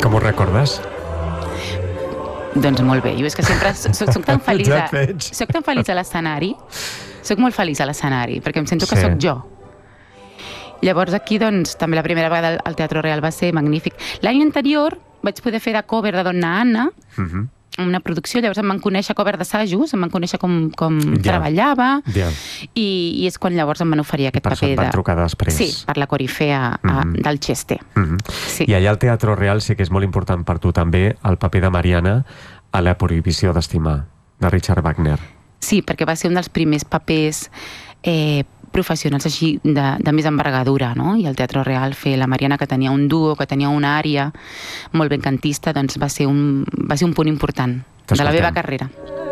Com ho recordes? Doncs molt bé. Jo és que sempre soc tan feliç soc tan feliç a l'escenari, soc molt feliç a l'escenari, perquè em sento que soc jo. Llavors aquí, doncs, també la primera vegada al Teatre Real va ser magnífic. L'any anterior vaig poder fer de cover de Donna Anna, una producció, llavors em van conèixer cover d'assajos, em van conèixer com treballava, i és quan llavors em van oferir aquest paper. Per això et van trucar després. Sí, per la corifea del Cheste. I allà al Teatre Real sí que és molt important per tu també el paper de Mariana a La prohibició d'estimar, de Richard Wagner. Sí, perquè va ser un dels primers papers professionals així de més envergadura, no? I al Teatre Real fer la Mariana, que tenia un duo, que tenia una ària molt ben cantista, doncs va ser un punt important de la meva carrera.